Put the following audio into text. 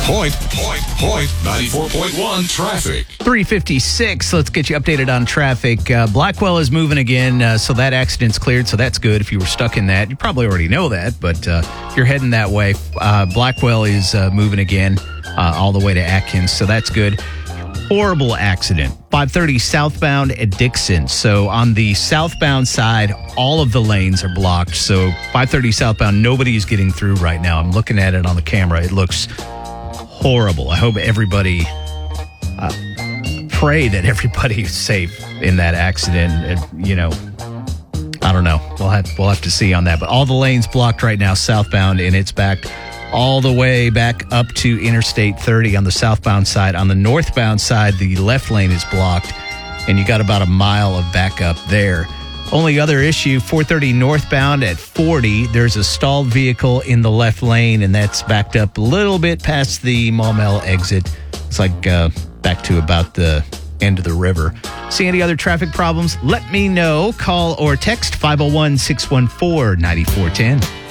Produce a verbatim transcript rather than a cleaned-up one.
Point, point, point, ninety-four point one traffic. three fifty-six. Let's get you updated on traffic. Uh, Blackwell is moving again, uh, so that accident's cleared, so that's good. If you were stuck in that, you probably already know that, but uh, if you're heading that way, uh, Blackwell is uh, moving again uh, all the way to Atkins, so that's good. Horrible accident. five thirty southbound at Dixon. So on the southbound side, all of the lanes are blocked. So five thirty southbound, nobody's getting through right now. I'm looking at it on the camera. It looks horrible. I hope everybody, uh, pray that everybody's safe in that accident. And, you know, I don't know. We'll have, we'll have to see on that. But all the lanes blocked right now southbound, and it's backed all the way back up to Interstate thirty on the southbound side. On the northbound side, the left lane is blocked, and you got about a mile of backup there. Only other issue, four thirty northbound at forty. There's a stalled vehicle in the left lane, and that's backed up a little bit past the Maumelle exit. It's like uh, back to about the end of the river. See any other traffic problems? Let me know. Call or text five oh one, six one four, nine four one oh.